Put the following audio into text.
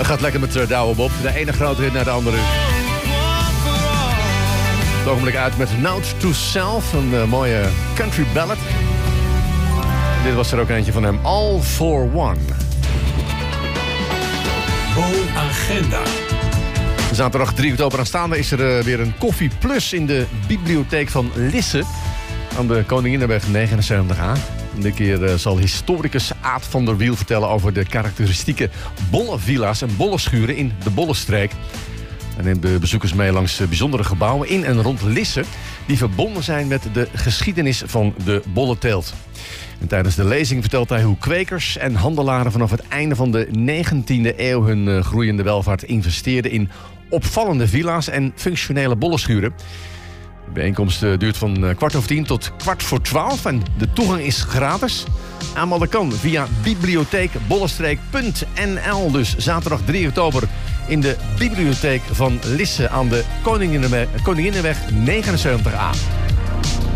Dat gaat lekker met Douwe Bob. De ene grote hit naar de andere. Het ogenblik uit met Note to Self. Een mooie country ballad. En dit was er ook eentje van hem. All for One. Bo-agenda. Zaterdag 3 oktober aanstaande is er weer een Koffie Plus in de bibliotheek van Lisse. Aan de Koninginnenweg 79A. Dit keer zal historicus Aad van der Wiel vertellen over de karakteristieke bollevilla's en bolleschuren in de Bollenstreek. Hij neemt de bezoekers mee langs bijzondere gebouwen in en rond Lisse die verbonden zijn met de geschiedenis van de bollenteelt. En tijdens de lezing vertelt hij hoe kwekers en handelaren vanaf het einde van de 19e eeuw hun groeiende welvaart investeerden in opvallende villa's en functionele bollenschuren. De bijeenkomst duurt van 10:15 tot 11:45 en de toegang is gratis. Aanmelden kan via bibliotheekbollenstreek.nl. Dus zaterdag 3 oktober in de bibliotheek van Lisse aan de Koninginnenweg 79A.